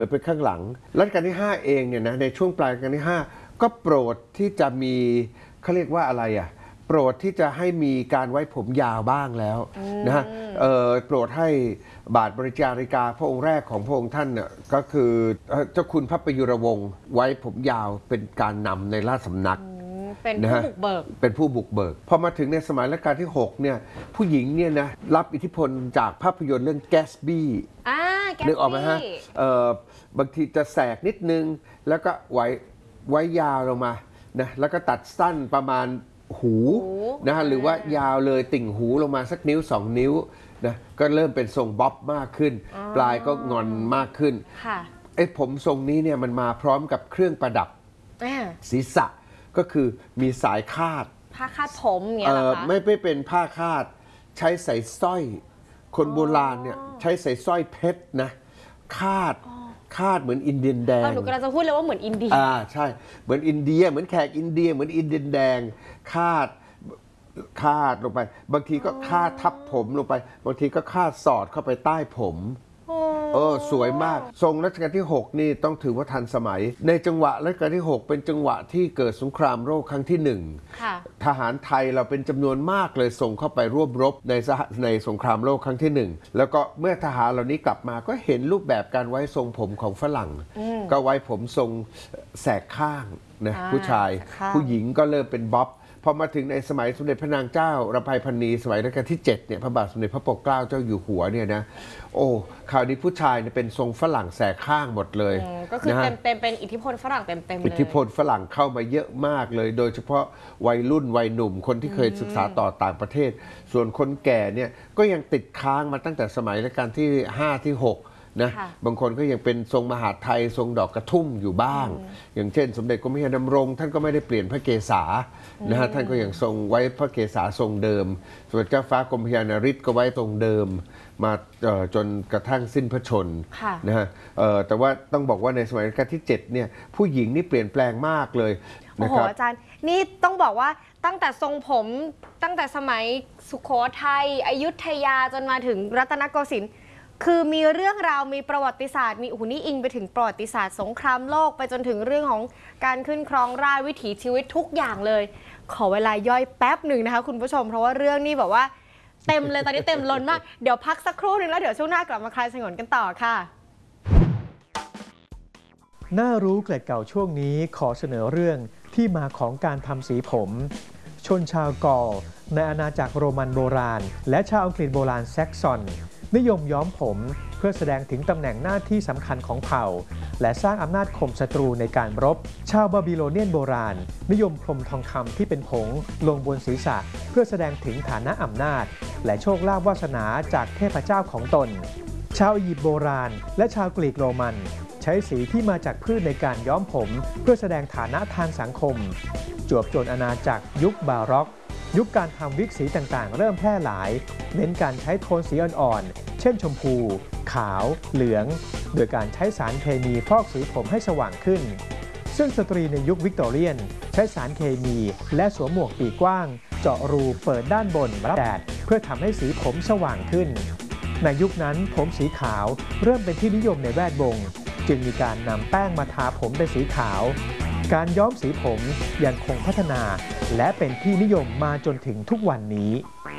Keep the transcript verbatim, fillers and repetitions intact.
ไปข้างหลังรัชกาลที่ห้าเองเนี่ยนะในช่วงปลายรัชกาลที่ห้าก็โปรดที่จะมีเขาเรียกว่าอะไรอ่ะโปรดที่จะให้มีการไว้ผมยาวบ้างแล้วนะฮะโปรดให้บาทบริจาริกาพระองค์แรกของพระองค์ท่านน่ะก็คือเจ้าคุณพระประยุรวงศ์ไว้ผมยาวเป็นการนำในราชสำนักเป็นผู้บุกเบิกเป็นผู้บุกเบิกพอมาถึงในสมัยรัชกาลที่หกเนี่ยผู้หญิงเนี่ยนะรับอิทธิพลจากภาพยนตร์เรื่องแกสบี้นึกออกไหมฮะบางทีจะแสกนิดนึงแล้วก็ไว้ไว้ยาวลงมานะแล้วก็ตัดสั้นประมาณหูนะฮะหรือว่ายาวเลยติ่งหูลงมาสักนิ้วสองนิ้วนะก็เริ่มเป็นทรงบ๊อบมากขึ้นปลายก็งอนมากขึ้นไอ้ผมทรงนี้เนี่ยมันมาพร้อมกับเครื่องประดับศีรษะก็คือมีสายคาดผ้าคาดผมอย่างเงี้ยเหรอคะไม่ไม่เป็นผ้าคาดใช้ใส่สร้อยคนโบราณเนี่ยใช้ใส่สร้อยเพชรนะคาดคาดเหมือนอินเดียนแดงหนูกำลังจะพูดเลยว่าเหมือนอินเดียอ่าใช่เหมือนอินเดียเหมือนแขกอินเดียเหมือนอินเดียนแดงคาดคาดลงไปบางทีก็คาดทับผมลงไปบางทีก็คาดสอดเข้าไปใต้ผมเออสวยมากทรงรัชกาลที่หกนี่ต้องถือว่าทันสมัยในจังหวะรัชกาลที่หกเป็นจังหวะที่เกิดสงครามโลกครั้งที่หนึ่งทหารไทยเราเป็นจำนวนมากเลยส่งเข้าไปร่วมรบในในสงครามโลกครั้งที่หนึ่งแล้วก็เมื่อทหารเหล่านี้กลับมาก็เห็นรูปแบบการไว้ทรงผมของฝรั่งก็ไว้ผมทรงแสกข้างนะผู้ชายผู้หญิงก็เริ่มเป็นบ๊อบพอมาถึงในสมัยสมเด็จพระนางเจ้ารำไพพรรณีสมัยรัชกาลที่เจ็ดเนี่ยพระบาทสมเด็จพระปกเกล้าเจ้าอยู่หัวเนี่ยนะโอ้คราวนี้ผู้ชายเนี่ยเป็นทรงฝรั่งแสกข้างหมดเลยก็คือเต็มเต็มเป็นอิทธิพลฝรั่งเต็มเต็มเลยอิทธิพลฝรั่งเข้ามาเยอะมากเลยโดยเฉพาะวัยรุ่นวัยหนุ่มคนที่เคยศึกษาต่อต่างประเทศส่วนคนแก่เนี่ยก็ยังติดค้างมาตั้งแต่สมัยรัชกาลที่ห้าที่หกนะบางคนก็ยังเป็นทรงมหาไทยทรงดอกกระทุ่มอยู่บ้างอย่างเช่นสมเด็จกรมพระยาดำรงท่านก็ไม่ได้เปลี่ยนพระเกศานะฮะท่านก็ยังทรงไว้พระเกศาทรงเดิมสมเด็จเจ้าฟ้ากรมพระยานาริศก็ไว้ทรงเดิมมาจนกระทั่งสิ้นพระชนนะฮะแต่ว่าต้องบอกว่าในสมัยรัชกาลที่เจ็ดเนี่ยผู้หญิงนี่เปลี่ยนแปลงมากเลยโอ้โหอาจารย์นี่ต้องบอกว่าตั้งแต่ทรงผมตั้งแต่สมัยสุโขทัยอยุธยาจนมาถึงรัตนโกสินทร์คือมีเรื่องราวมีประวัติศาสตร์มีโอ้โหนี่อิงไปถึงประวัติศาสตร์สงครามโลกไปจนถึงเรื่องของการขึ้นครองราชย์วิถีชีวิตทุกอย่างเลยขอเวลาย่อยแป๊บหนึ่งนะคะคุณผู้ชมเพราะว่าเรื่องนี้แบบว่าเต็มเลยตอนนี้เต็มล้นมากเดี๋ยวพักสักครู่หนึ่งแล้วเดี๋ยวช่วงหน้ากลับมาคลายสงวนกันต่อค่ะน่ารู้เกล็ดเก่าช่วงนี้ขอเสนอเรื่องที่มาของการทำสีผมชนชาวกอลในอาณาจักรโรมันโบราณและชาวอังกฤษโบราณแซกซอนนิยมย้อมผมเพื่อแสดงถึงตำแหน่งหน้าที่สำคัญของเผ่าและสร้างอำนาจข่มศัตรูในการรบชาวบาบิโลเนียนโบราณนิยมพรมทองคำที่เป็นผงลงบนศีรษะเพื่อแสดงถึงฐานะอำนาจและโชคลาภวาสนาจากเทพเจ้าของตนชาวอียิปต์โบราณและชาวกรีกโรมันใช้สีที่มาจากพืชในการย้อมผมเพื่อแสดงฐานะทางสังคมจวบจนอาณาจักรยุคบาร็อกยุคการทำวิกสีต่างๆเริ่มแพร่หลายเน้นการใช้โทนสีอ่อนๆเช่นชมพูขาวเหลืองโดยการใช้สารเคมีฟอกสีผมให้สว่างขึ้นซึ่งสตรีในยุควิกตอเรียนใช้สารเคมีและสวมหมวกปีกกว้างเจาะรูเปิดด้านบนรับแดดเพื่อทำให้สีผมสว่างขึ้นในยุคนั้นผมสีขาวเริ่มเป็นที่นิยมในแวดวงจึงมีการนำแป้งมาทาผมเป็นสีขาวการย้อมสีผมยังคงพัฒนาและเป็นที่นิยมมาจนถึงทุกวันนี้